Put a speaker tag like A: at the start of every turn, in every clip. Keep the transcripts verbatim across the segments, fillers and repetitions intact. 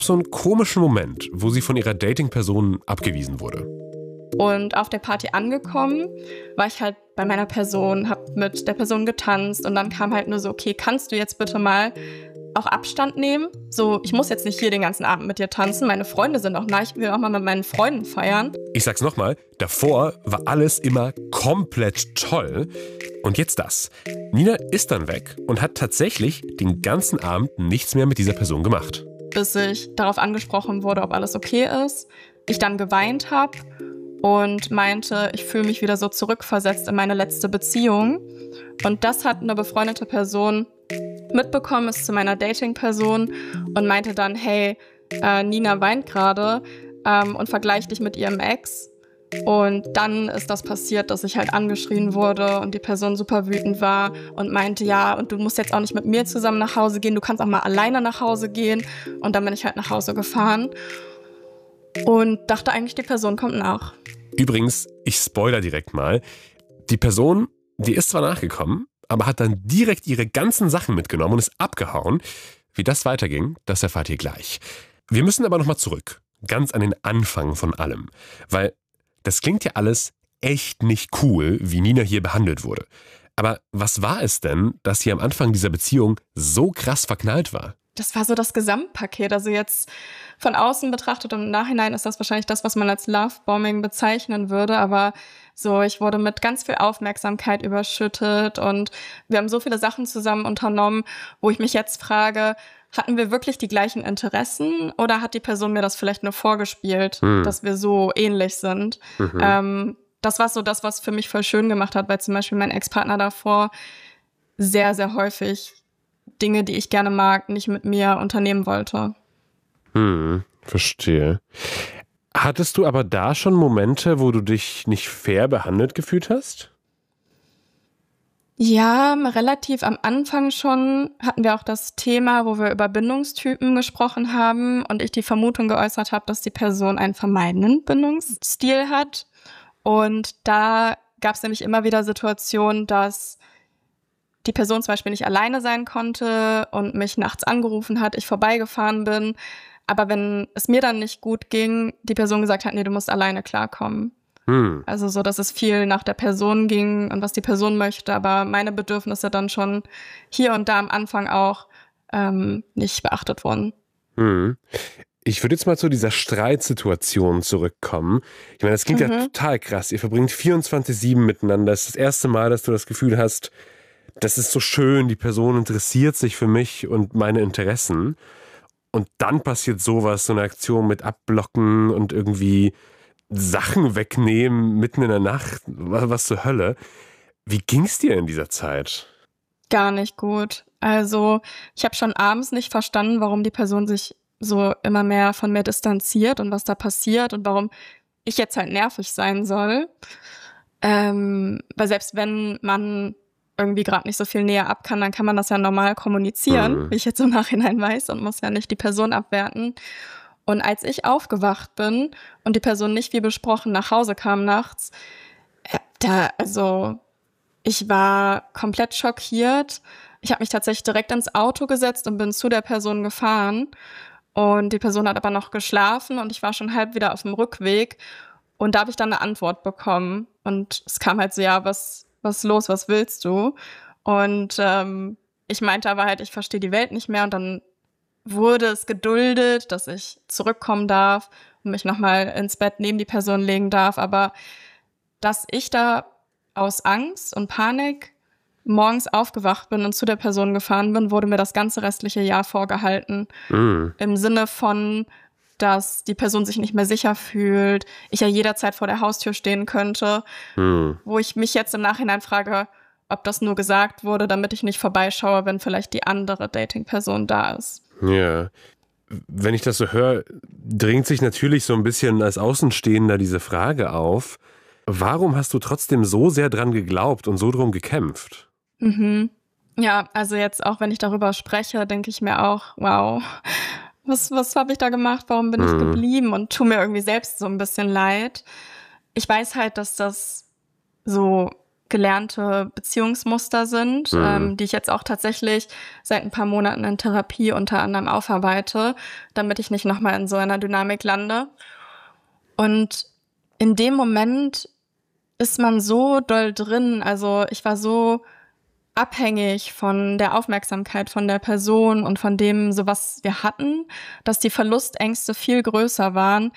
A: so einen komischen Moment, wo sie von ihrer Dating-Person abgewiesen wurde.
B: Und auf der Party angekommen, war ich halt bei meiner Person, hab mit der Person getanzt und dann kam halt nur so, okay, kannst du jetzt bitte mal auch Abstand nehmen? So, ich muss jetzt nicht hier den ganzen Abend mit dir tanzen, meine Freunde sind auch nah, ich will auch mal mit meinen Freunden feiern.
A: Ich sag's nochmal, davor war alles immer komplett toll. Und jetzt das. Nina ist dann weg und hat tatsächlich den ganzen Abend nichts mehr mit dieser Person gemacht.
B: Bis ich darauf angesprochen wurde, ob alles okay ist, ich dann geweint habe und meinte, ich fühle mich wieder so zurückversetzt in meine letzte Beziehung. Und das hat eine befreundete Person mitbekommen, ist zu meiner Dating-Person und meinte dann, hey, äh, Nina weint gerade ähm, und vergleicht dich mit ihrem Ex. Und dann ist das passiert, dass ich halt angeschrien wurde und die Person super wütend war und meinte, ja, und du musst jetzt auch nicht mit mir zusammen nach Hause gehen, du kannst auch mal alleine nach Hause gehen. Und dann bin ich halt nach Hause gefahren und dachte eigentlich, die Person kommt nach.
A: Übrigens, ich spoiler direkt mal, die Person, die ist zwar nachgekommen, aber hat dann direkt ihre ganzen Sachen mitgenommen und ist abgehauen. Wie das weiterging, das erfahrt ihr gleich. Wir müssen aber nochmal zurück, ganz an den Anfang von allem, weil das klingt ja alles echt nicht cool, wie Nina hier behandelt wurde. Aber was war es denn, dass sie am Anfang dieser Beziehung so krass verknallt war?
B: Das war so das Gesamtpaket. Also jetzt von außen betrachtet und im Nachhinein ist das wahrscheinlich das, was man als Lovebombing bezeichnen würde. Aber so, ich wurde mit ganz viel Aufmerksamkeit überschüttet und wir haben so viele Sachen zusammen unternommen, wo ich mich jetzt frage, hatten wir wirklich die gleichen Interessen oder hat die Person mir das vielleicht nur vorgespielt, hm. dass wir so ähnlich sind? Mhm. Ähm, das war so das, was für mich voll schön gemacht hat, weil zum Beispiel mein Ex-Partner davor sehr, sehr häufig Dinge, die ich gerne mag, nicht mit mir unternehmen wollte.
A: Hm, verstehe. Hattest du aber da schon Momente, wo du dich nicht fair behandelt gefühlt hast?
B: Ja, relativ am Anfang schon hatten wir auch das Thema, wo wir über Bindungstypen gesprochen haben und ich die Vermutung geäußert habe, dass die Person einen vermeidenden Bindungsstil hat. Und da gab es nämlich immer wieder Situationen, dass die Person zum Beispiel nicht alleine sein konnte und mich nachts angerufen hat, ich vorbeigefahren bin. Aber wenn es mir dann nicht gut ging, die Person gesagt hat, nee, du musst alleine klarkommen. Hm. Also so, dass es viel nach der Person ging und was die Person möchte, aber meine Bedürfnisse dann schon hier und da am Anfang auch ähm, nicht beachtet wurden.
A: Hm. Ich würde jetzt mal zu dieser Streitsituation zurückkommen. Ich meine, das klingt mhm. ja total krass. Ihr verbringt vierundzwanzig sieben miteinander. Das ist das erste Mal, dass du das Gefühl hast, das ist so schön, die Person interessiert sich für mich und meine Interessen. Und dann passiert sowas, so eine Aktion mit Abblocken und irgendwie Sachen wegnehmen mitten in der Nacht. Was, was zur Hölle. Wie ging's dir in dieser Zeit?
B: Gar nicht gut. Also ich habe schon abends nicht verstanden, warum die Person sich so immer mehr von mir distanziert und was da passiert und warum ich jetzt halt nervig sein soll. Ähm, weil selbst wenn man irgendwie gerade nicht so viel näher ab kann, dann kann man das ja normal kommunizieren, mhm. wie ich jetzt im Nachhinein weiß und muss ja nicht die Person abwerten. Und als ich aufgewacht bin und die Person nicht wie besprochen nach Hause kam nachts, da, also ich war komplett schockiert. Ich habe mich tatsächlich direkt ins Auto gesetzt und bin zu der Person gefahren. Und die Person hat aber noch geschlafen und ich war schon halb wieder auf dem Rückweg. Und da habe ich dann eine Antwort bekommen. Und es kam halt so, ja, was, was ist los, was willst du? Und ähm, ich meinte aber halt, ich verstehe die Welt nicht mehr. Und dann wurde es geduldet, dass ich zurückkommen darf und mich nochmal ins Bett neben die Person legen darf. Aber dass ich da aus Angst und Panik morgens aufgewacht bin und zu der Person gefahren bin, wurde mir das ganze restliche Jahr vorgehalten. Mhm. Im Sinne von, dass die Person sich nicht mehr sicher fühlt, ich ja jederzeit vor der Haustür stehen könnte, mhm. wo ich mich jetzt im Nachhinein frage, ob das nur gesagt wurde, damit ich nicht vorbeischaue, wenn vielleicht die andere Dating-Person da ist.
A: Ja, wenn ich das so höre, dringt sich natürlich so ein bisschen als Außenstehender diese Frage auf, warum hast du trotzdem so sehr dran geglaubt und so drum gekämpft?
B: Mhm. Ja, also jetzt auch, wenn ich darüber spreche, denke ich mir auch, wow, was, was habe ich da gemacht, warum bin mhm. ich geblieben und tue mir irgendwie selbst so ein bisschen leid. Ich weiß halt, dass das so gelernte Beziehungsmuster sind, mhm. ähm, die ich jetzt auch tatsächlich seit ein paar Monaten in Therapie unter anderem aufarbeite, damit ich nicht nochmal in so einer Dynamik lande. Und in dem Moment ist man so doll drin, also ich war so abhängig von der Aufmerksamkeit von der Person und von dem, so was wir hatten, dass die Verlustängste viel größer waren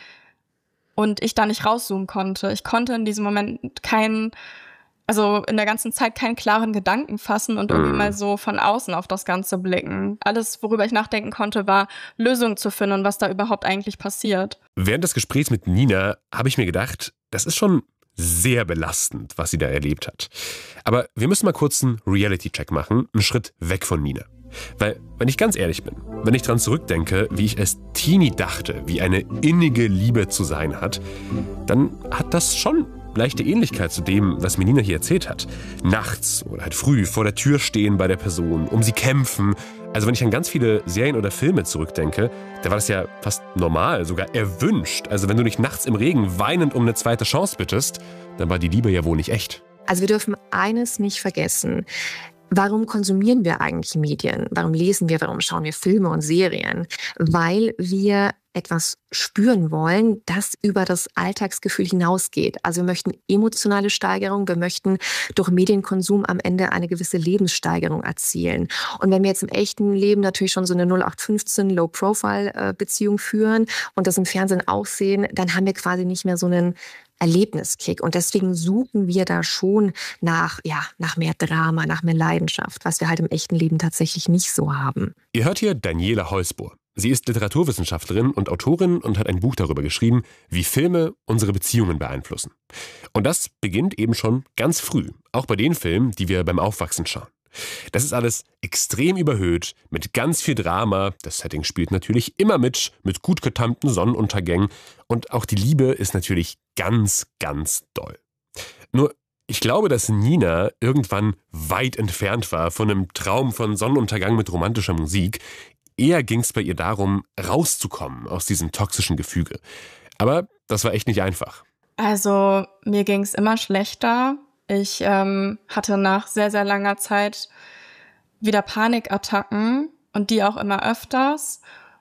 B: und ich da nicht rauszoomen konnte. Ich konnte in diesem Moment keinen, also in der ganzen Zeit keinen klaren Gedanken fassen und irgendwie mm. mal so von außen auf das Ganze blicken. Alles, worüber ich nachdenken konnte, war Lösungen zu finden, was da überhaupt eigentlich passiert.
A: Während des Gesprächs mit Nina habe ich mir gedacht, das ist schon sehr belastend, was sie da erlebt hat. Aber wir müssen mal kurz einen Reality-Check machen, einen Schritt weg von Nina. Weil, wenn ich ganz ehrlich bin, wenn ich dran zurückdenke, wie ich als Teenie dachte, wie eine innige Liebe zu sein hat, dann hat das schon leichte Ähnlichkeit zu dem, was mir Nina hier erzählt hat. Nachts oder halt früh vor der Tür stehen bei der Person, um sie kämpfen. Also wenn ich an ganz viele Serien oder Filme zurückdenke, da war das ja fast normal, sogar erwünscht. Also wenn du dich nachts im Regen weinend um eine zweite Chance bittest, dann war die Liebe ja wohl nicht echt.
C: Also wir dürfen eines nicht vergessen. Warum konsumieren wir eigentlich Medien? Warum lesen wir, warum schauen wir Filme und Serien? Weil wir etwas spüren wollen, das über das Alltagsgefühl hinausgeht. Also wir möchten emotionale Steigerung, wir möchten durch Medienkonsum am Ende eine gewisse Lebenssteigerung erzielen. Und wenn wir jetzt im echten Leben natürlich schon so eine null acht fünfzehn Low-Profile-Beziehung führen und das im Fernsehen auch sehen, dann haben wir quasi nicht mehr so einen Erlebniskick. Und deswegen suchen wir da schon nach, ja, nach mehr Drama, nach mehr Leidenschaft, was wir halt im echten Leben tatsächlich nicht so haben.
A: Ihr hört hier Daniela Heusbohr. Sie ist Literaturwissenschaftlerin und Autorin und hat ein Buch darüber geschrieben, wie Filme unsere Beziehungen beeinflussen. Und das beginnt eben schon ganz früh, auch bei den Filmen, die wir beim Aufwachsen schauen. Das ist alles extrem überhöht, mit ganz viel Drama. Das Setting spielt natürlich immer mit, mit gut getimten Sonnenuntergängen. Und auch die Liebe ist natürlich ganz, ganz doll. Nur, ich glaube, dass Nina irgendwann weit entfernt war von einem Traum von Sonnenuntergang mit romantischer Musik. Eher ging es bei ihr darum, rauszukommen aus diesem toxischen Gefüge. Aber das war echt nicht einfach.
B: Also mir ging es immer schlechter. Ich ähm, hatte nach sehr, sehr langer Zeit wieder Panikattacken und die auch immer öfters.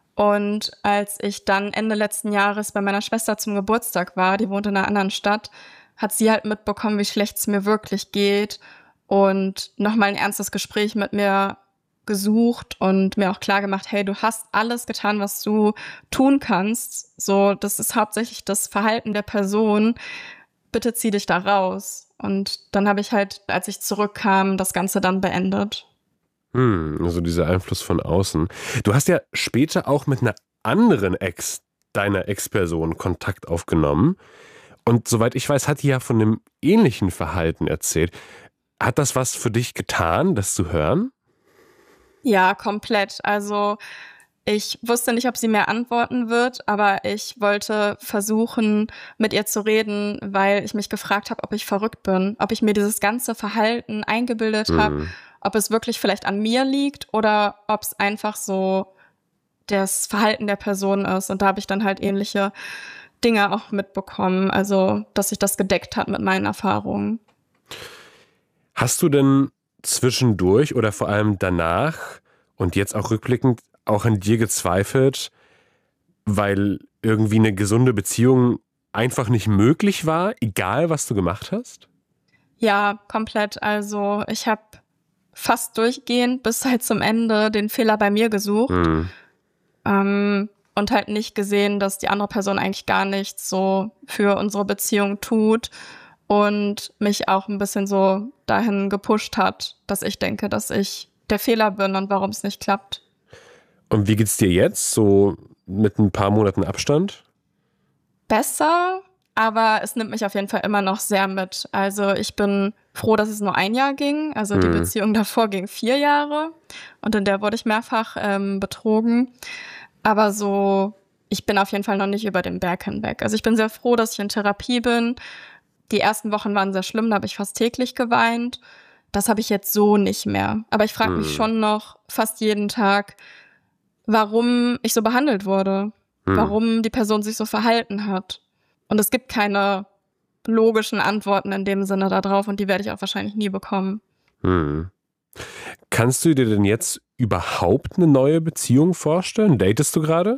B: Und als ich dann Ende letzten Jahres bei meiner Schwester zum Geburtstag war, die wohnt in einer anderen Stadt, hat sie halt mitbekommen, wie schlecht es mir wirklich geht und nochmal ein ernstes Gespräch mit mir gesucht und mir auch klar gemacht, hey, du hast alles getan, was du tun kannst. So, das ist hauptsächlich das Verhalten der Person. Bitte zieh dich da raus. Und dann habe ich halt, als ich zurückkam, das Ganze dann beendet.
A: Hm, also dieser Einfluss von außen. Du hast ja später auch mit einer anderen Ex deiner Ex-Person Kontakt aufgenommen. Und soweit ich weiß, hat die ja von einem ähnlichen Verhalten erzählt. Hat das was für dich getan, das zu hören?
B: Ja, komplett. Also ich wusste nicht, ob sie mir antworten wird, aber ich wollte versuchen, mit ihr zu reden, weil ich mich gefragt habe, ob ich verrückt bin, ob ich mir dieses ganze Verhalten eingebildet mhm. habe, ob es wirklich vielleicht an mir liegt oder ob es einfach so das Verhalten der Person ist. Und da habe ich dann halt ähnliche Dinge auch mitbekommen, also dass sich das gedeckt hat mit meinen Erfahrungen.
A: Hast du denn zwischendurch oder vor allem danach und jetzt auch rückblickend auch an dir gezweifelt, weil irgendwie eine gesunde Beziehung einfach nicht möglich war, egal was du gemacht hast?
B: Ja, komplett. Also ich habe fast durchgehend bis halt zum Ende den Fehler bei mir gesucht mhm. ähm, und halt nicht gesehen, dass die andere Person eigentlich gar nichts so für unsere Beziehung tut und mich auch ein bisschen so dahin gepusht hat, dass ich denke, dass ich der Fehler bin und warum es nicht klappt.
A: Und wie geht's dir jetzt, so mit ein paar Monaten Abstand?
B: Besser, aber es nimmt mich auf jeden Fall immer noch sehr mit. Also ich bin froh, dass es nur ein Jahr ging. Also die mhm. Beziehung davor ging vier Jahre und in der wurde ich mehrfach ähm, betrogen. Aber so, ich bin auf jeden Fall noch nicht über den Berg hinweg. Also ich bin sehr froh, dass ich in Therapie bin. Die ersten Wochen waren sehr schlimm, da habe ich fast täglich geweint. Das habe ich jetzt so nicht mehr. Aber ich frage mich hm. schon noch fast jeden Tag, warum ich so behandelt wurde. Hm. Warum die Person sich so verhalten hat. Und es gibt keine logischen Antworten in dem Sinne da drauf und die werde ich auch wahrscheinlich nie bekommen.
A: Hm. Kannst du dir denn jetzt überhaupt eine neue Beziehung vorstellen? Datest du gerade?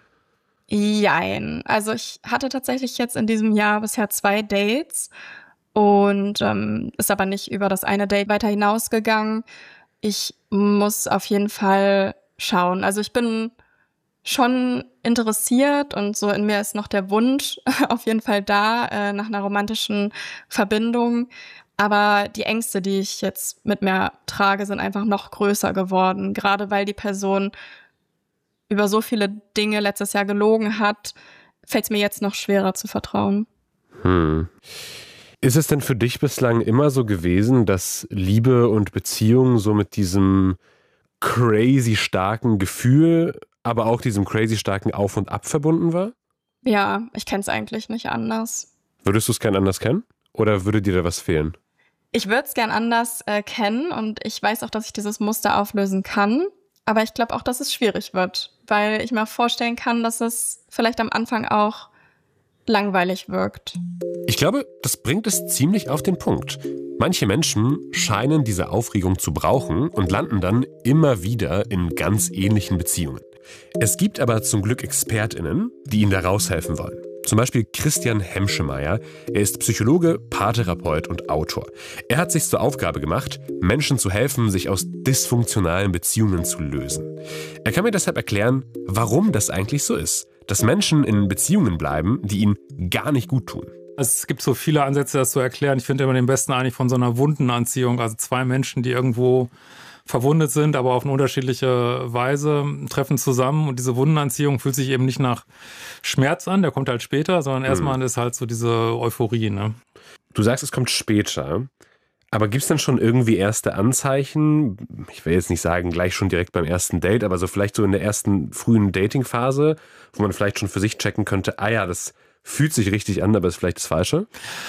B: Jein. Also ich hatte tatsächlich jetzt in diesem Jahr bisher zwei Dates und ähm, ist aber nicht über das eine Date weiter hinausgegangen. Ich muss auf jeden Fall schauen. Also ich bin schon interessiert und so in mir ist noch der Wunsch auf jeden Fall da, äh, nach einer romantischen Verbindung. Aber die Ängste, die ich jetzt mit mir trage, sind einfach noch größer geworden. Gerade weil die Person über so viele Dinge letztes Jahr gelogen hat, fällt es mir jetzt noch schwerer zu vertrauen.
A: Hm. Ist es denn für dich bislang immer so gewesen, dass Liebe und Beziehung so mit diesem crazy starken Gefühl, aber auch diesem crazy starken Auf und Ab verbunden war?
B: Ja, ich kenne es eigentlich nicht anders.
A: Würdest du es gern anders kennen? Oder würde dir da was fehlen?
B: Ich würde es gern anders äh, kennen und ich weiß auch, dass ich dieses Muster auflösen kann. Aber ich glaube auch, dass es schwierig wird, weil ich mir vorstellen kann, dass es vielleicht am Anfang auch langweilig wirkt.
A: Ich glaube, das bringt es ziemlich auf den Punkt. Manche Menschen scheinen diese Aufregung zu brauchen und landen dann immer wieder in ganz ähnlichen Beziehungen. Es gibt aber zum Glück ExpertInnen, die ihnen da raushelfen wollen. Zum Beispiel Christian Hemschemeyer. Er ist Psychologe, Paartherapeut und Autor. Er hat sich zur Aufgabe gemacht, Menschen zu helfen, sich aus dysfunktionalen Beziehungen zu lösen. Er kann mir deshalb erklären, warum das eigentlich so ist, dass Menschen in Beziehungen bleiben, die ihnen gar nicht gut tun.
D: Es gibt so viele Ansätze, das zu erklären. Ich finde immer den besten eigentlich von so einer Wundenanziehung. Also zwei Menschen, die irgendwo verwundet sind, aber auf eine unterschiedliche Weise, treffen zusammen. Und diese Wundenanziehung fühlt sich eben nicht nach Schmerz an, der kommt halt später, sondern erstmal hm. ist halt so diese Euphorie. Ne?
A: Du sagst, es kommt später. Aber gibt es dann schon irgendwie erste Anzeichen? Ich will jetzt nicht sagen, gleich schon direkt beim ersten Date, aber so vielleicht so in der ersten frühen Dating-Phase, wo man vielleicht schon für sich checken könnte, ah ja, das fühlt sich richtig an, aber ist vielleicht das Falsche?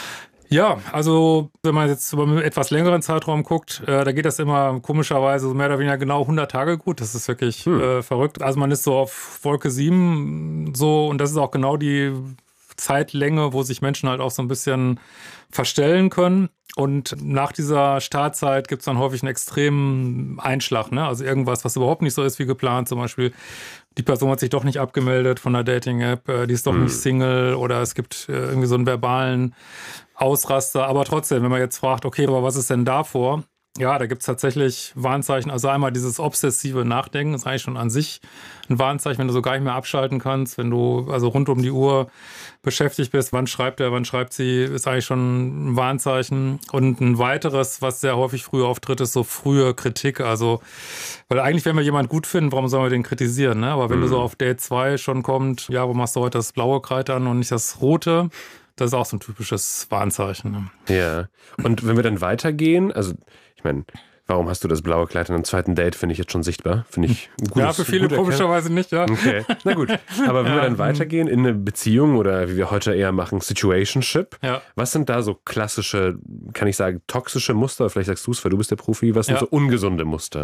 D: Ja, also wenn man jetzt über einen etwas längeren Zeitraum guckt, äh, da geht das immer komischerweise so mehr oder weniger genau hundert Tage gut. Das ist wirklich hm. äh, verrückt. Also man ist so auf Wolke sieben so und das ist auch genau die Zeitlänge, wo sich Menschen halt auch so ein bisschen verstellen können. Und nach dieser Startzeit gibt es dann häufig einen extremen Einschlag, ne? Also irgendwas, was überhaupt nicht so ist wie geplant. Zum Beispiel, die Person hat sich doch nicht abgemeldet von der Dating-App, die ist doch hm. nicht Single oder es gibt irgendwie so einen verbalen Ausraster. Aber trotzdem, wenn man jetzt fragt, okay, aber was ist denn davor? Ja, da gibt es tatsächlich Warnzeichen. Also einmal dieses obsessive Nachdenken ist eigentlich schon an sich ein Warnzeichen, wenn du so gar nicht mehr abschalten kannst, wenn du also rund um die Uhr beschäftigt bist. Wann schreibt er, wann schreibt sie, ist eigentlich schon ein Warnzeichen. Und ein weiteres, was sehr häufig früh auftritt, ist so frühe Kritik. Also, weil eigentlich, wenn wir jemanden gut finden, warum sollen wir den kritisieren? Ne? Aber wenn mhm. du so auf Date zwei schon kommt, ja, warum machst du heute das blaue Kleid an und nicht das rote? Das ist auch so ein typisches Warnzeichen. Ne?
A: Ja. Und wenn wir dann weitergehen, also ich meine, warum hast du das blaue Kleid an einem zweiten Date, finde ich jetzt schon sichtbar. Finde ich ein gutes,
D: ja, für viele komischerweise nicht, ja.
A: Okay, na gut. Aber wenn ja. wir dann weitergehen in eine Beziehung oder wie wir heute eher machen, Situationship, ja. was sind da so klassische, kann ich sagen, toxische Muster? Vielleicht sagst du es, weil du bist der Profi. Was sind ja. so ungesunde Muster?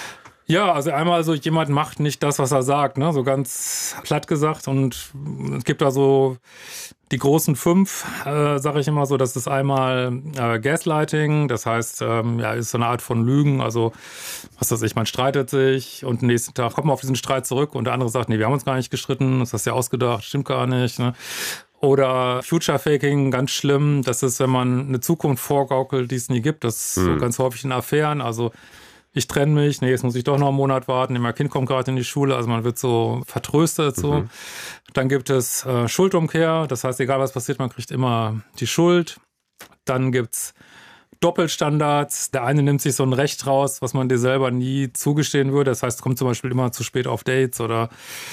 D: Ja, also einmal, also jemand macht nicht das, was er sagt, ne, so ganz platt gesagt. Und es gibt da so die großen fünf, äh, sage ich immer so. Das ist einmal äh, Gaslighting, das heißt, ähm, ja, ist so eine Art von Lügen. Also, was weiß ich, man streitet sich und am nächsten Tag kommt man auf diesen Streit zurück und der andere sagt, nee, wir haben uns gar nicht gestritten, das hast du ja ausgedacht, stimmt gar nicht, ne? Oder Future Faking, ganz schlimm. Das ist, wenn man eine Zukunft vorgaukelt, die es nie gibt. Das ist hm. so ganz häufig in Affären. Also, ich trenne mich, nee, jetzt muss ich doch noch einen Monat warten, mein Kind kommt gerade in die Schule, also man wird so vertröstet. So. Mhm. Dann gibt es äh, Schuldumkehr, das heißt, egal was passiert, man kriegt immer die Schuld. Dann gibt's Doppelstandards, der eine nimmt sich so ein Recht raus, was man dir selber nie zugestehen würde. Das heißt, kommt zum Beispiel immer zu spät auf Dates oder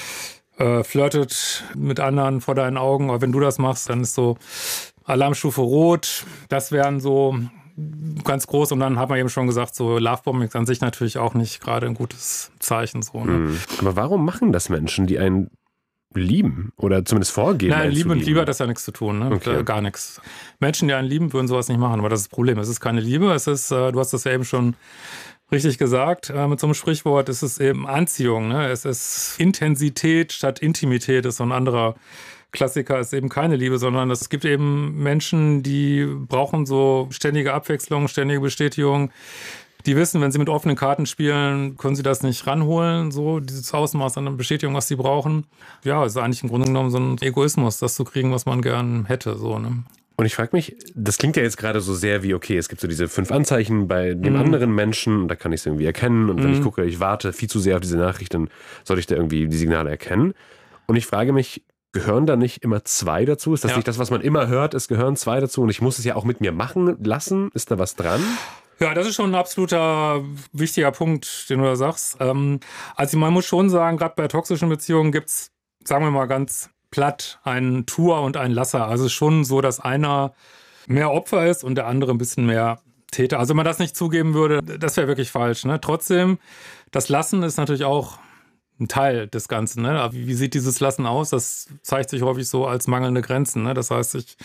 D: äh, flirtet mit anderen vor deinen Augen. Aber wenn du das machst, dann ist so Alarmstufe rot. Das wären so ganz groß. Und dann hat man eben schon gesagt, so Lovebombing ist an sich natürlich auch nicht gerade ein gutes Zeichen. So, ne?
A: Aber warum machen das Menschen, die einen lieben oder zumindest vorgeben?
D: Nein, Liebe und Liebe hat das ja nichts zu tun, ne? Okay. Gar nichts. Menschen, die einen lieben, würden sowas nicht machen. Aber das ist das Problem. Es ist keine Liebe, es ist, äh, du hast das ja eben schon richtig gesagt, äh, mit so einem Sprichwort, es ist eben Anziehung, ne? Es ist Intensität statt Intimität, ist so ein anderer Klassiker ist eben keine Liebe, sondern es gibt eben Menschen, die brauchen so ständige Abwechslung, ständige Bestätigung. Die wissen, wenn sie mit offenen Karten spielen, können sie das nicht ranholen, so dieses Ausmaß an Bestätigung, was sie brauchen. Ja, es ist eigentlich im Grunde genommen so ein Egoismus, das zu kriegen, was man gern hätte. So, ne?
A: Und ich frage mich, das klingt ja jetzt gerade so sehr wie, okay, es gibt so diese fünf Anzeichen bei dem mhm. anderen Menschen, da kann ich es irgendwie erkennen. Und wenn mhm. ich gucke, ich warte viel zu sehr auf diese Nachricht, dann sollte ich da irgendwie die Signale erkennen. Und ich frage mich, gehören da nicht immer zwei dazu? Ist das ja. nicht das, was man immer hört, es gehören zwei dazu und ich muss es ja auch mit mir machen lassen? Ist da was dran?
D: Ja, das ist schon ein absoluter wichtiger Punkt, den du da sagst. Ähm, also man muss schon sagen, gerade bei toxischen Beziehungen gibt's, sagen wir mal ganz platt, einen Tuer und einen Lasser. Also es ist schon so, dass einer mehr Opfer ist und der andere ein bisschen mehr Täter. Also wenn man das nicht zugeben würde, das wäre wirklich falsch. Ne? Trotzdem, das Lassen ist natürlich auch ein Teil des Ganzen. Ne? Wie sieht dieses Lassen aus? Das zeigt sich häufig so als mangelnde Grenzen. Ne? Das heißt, ich...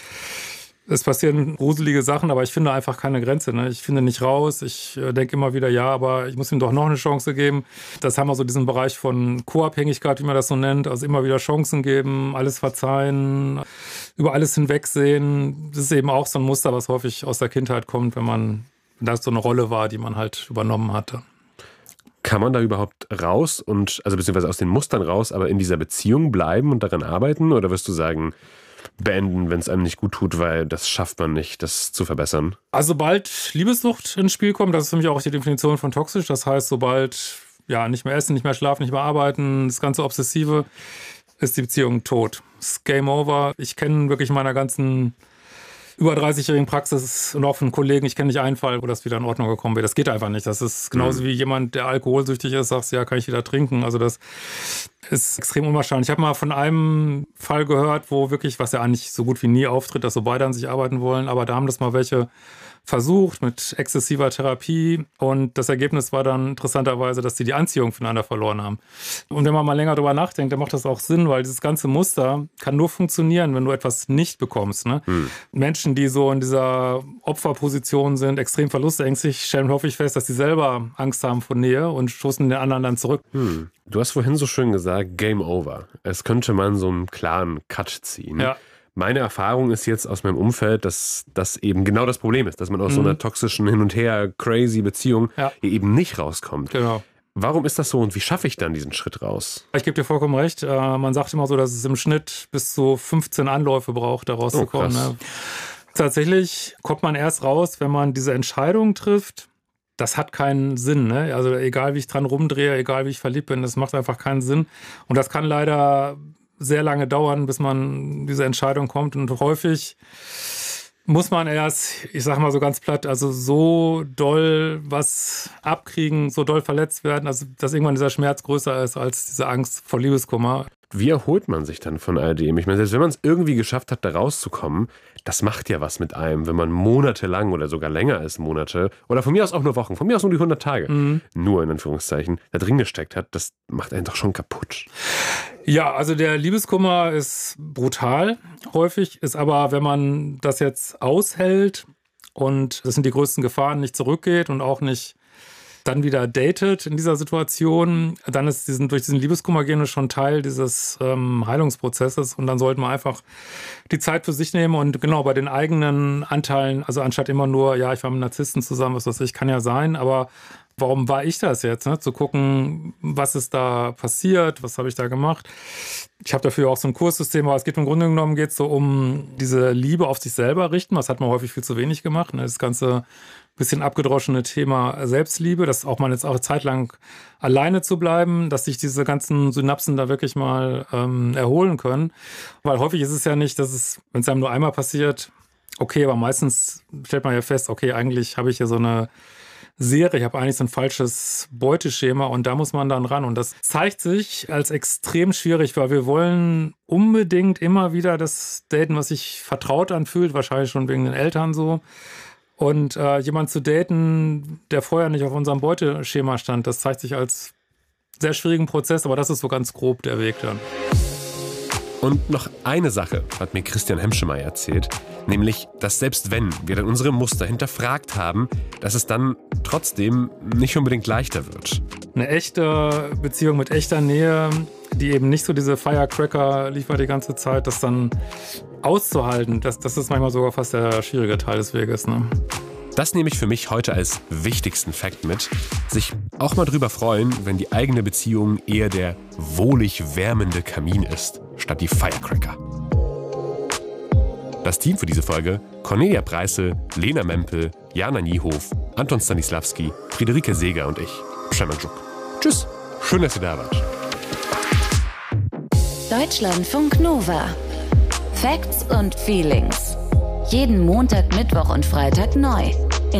D: Es passieren gruselige Sachen, aber ich finde einfach keine Grenze. Ne? Ich finde nicht raus. Ich äh, denke immer wieder, ja, aber ich muss ihm doch noch eine Chance geben. Das haben wir so diesen Bereich von Co-Abhängigkeit, wie man das so nennt. Also immer wieder Chancen geben, alles verzeihen, über alles hinwegsehen. Das ist eben auch so ein Muster, was häufig aus der Kindheit kommt, wenn man, wenn das so eine Rolle war, die man halt übernommen hatte.
A: Kann man da überhaupt raus und, also beziehungsweise aus den Mustern raus, aber in dieser Beziehung bleiben und daran arbeiten? Oder wirst du sagen, beenden, wenn es einem nicht gut tut, weil das schafft man nicht, das zu verbessern?
D: Also sobald Liebessucht ins Spiel kommt, das ist für mich auch die Definition von toxisch, das heißt, sobald ja nicht mehr essen, nicht mehr schlafen, nicht mehr arbeiten, das ganze Obsessive, ist die Beziehung tot. Es ist Game over. Ich kenne wirklich in meiner ganzen über dreißigjährigen Praxis und auch von Kollegen, ich kenne nicht einen Fall, wo das wieder in Ordnung gekommen wäre. Das geht einfach nicht. Das ist genauso mhm. wie jemand, der alkoholsüchtig ist, sagst, ja, kann ich wieder trinken. Also das ist extrem unwahrscheinlich. Ich habe mal von einem Fall gehört, wo wirklich, was ja eigentlich so gut wie nie auftritt, dass so beide an sich arbeiten wollen, aber da haben das mal welche versucht mit exzessiver Therapie und das Ergebnis war dann interessanterweise, dass sie die Anziehung voneinander verloren haben. Und wenn man mal länger drüber nachdenkt, dann macht das auch Sinn, weil dieses ganze Muster kann nur funktionieren, wenn du etwas nicht bekommst. Ne? Hm. Menschen, die so in dieser Opferposition sind, extrem verlustängstlich, stellen häufig fest, dass sie selber Angst haben vor Nähe und stoßen den anderen dann zurück.
A: Hm. Du hast vorhin so schön gesagt, Game over. Es könnte man so einen klaren Cut ziehen.
D: Ja.
A: Meine Erfahrung ist jetzt aus meinem Umfeld, dass das eben genau das Problem ist, dass man aus mhm. so einer toxischen Hin- und Her, crazy Beziehung ja. hier eben nicht rauskommt.
D: Genau.
A: Warum ist das so und wie schaffe ich dann diesen Schritt raus?
D: Ich gebe dir vollkommen recht. Man sagt immer so, dass es im Schnitt bis zu fünfzehn Anläufe braucht, da rauszukommen. Oh, ne? Tatsächlich kommt man erst raus, wenn man diese Entscheidung trifft. Das hat keinen Sinn. Ne? Also egal, wie ich dran rumdrehe, egal, wie ich verliebt bin, das macht einfach keinen Sinn. Und das kann leider sehr lange dauern, bis man diese Entscheidung kommt. Und häufig muss man erst, ich sag mal so ganz platt, also so doll was abkriegen, so doll verletzt werden, also dass irgendwann dieser Schmerz größer ist als diese Angst vor Liebeskummer.
A: Wie erholt man sich dann von all dem? Ich meine, selbst wenn man es irgendwie geschafft hat, da rauszukommen, das macht ja was mit einem, wenn man monatelang oder sogar länger als Monate oder von mir aus auch nur Wochen, von mir aus nur die hundert Tage, mhm. nur in Anführungszeichen, da drin gesteckt hat, das macht einen doch schon kaputt.
D: Ja, also der Liebeskummer ist brutal häufig, ist aber, wenn man das jetzt aushält und das sind die größten Gefahren, nicht zurückgeht und auch nicht dann wieder datet in dieser Situation, dann ist diesen, durch diesen Liebeskummer gehen wir schon Teil dieses ähm, Heilungsprozesses und dann sollte man einfach die Zeit für sich nehmen und genau bei den eigenen Anteilen, also anstatt immer nur, ja, ich war mit einem Narzissten zusammen, was weiß ich, kann ja sein, aber warum war ich das jetzt? Ne? Zu gucken, was ist da passiert, was habe ich da gemacht. Ich habe dafür auch so ein Kurssystem, aber es geht im Grunde genommen geht's so um diese Liebe auf sich selber richten. Das hat man häufig viel zu wenig gemacht. Ne? Das ganze bisschen abgedroschene Thema Selbstliebe, das auch mal jetzt auch eine Zeit lang alleine zu bleiben, dass sich diese ganzen Synapsen da wirklich mal ähm, erholen können. Weil häufig ist es ja nicht, dass es, wenn es einem nur einmal passiert, okay, aber meistens stellt man ja fest, okay, eigentlich habe ich hier so eine Serie, ich habe eigentlich so ein falsches Beuteschema und da muss man dann ran. Und das zeigt sich als extrem schwierig, weil wir wollen unbedingt immer wieder das daten, was sich vertraut anfühlt, wahrscheinlich schon wegen den Eltern so. Und äh, jemand zu daten, der vorher nicht auf unserem Beuteschema stand, das zeigt sich als sehr schwierigen Prozess, aber das ist so ganz grob der Weg dann.
A: Und noch eine Sache hat mir Christian Hemschemeyer erzählt, nämlich, dass selbst wenn wir dann unsere Muster hinterfragt haben, dass es dann trotzdem nicht unbedingt leichter wird.
D: Eine echte Beziehung mit echter Nähe, die eben nicht so diese Firecracker liefert die ganze Zeit, das dann auszuhalten, das, das ist manchmal sogar fast der schwierige Teil des Weges, ne?
A: Das nehme ich für mich heute als wichtigsten Fakt mit. Sich auch mal drüber freuen, wenn die eigene Beziehung eher der wohlig wärmende Kamin ist, statt die Firecracker. Das Team für diese Folge: Cornelia Preissel, Lena Mempel, Jana Niehof, Anton Stanislavski, Friederike Seeger und ich, Przemek. Tschüss, schön, dass ihr da wart.
E: Deutschlandfunk Nova. Facts und Feelings. Jeden Montag, Mittwoch und Freitag neu.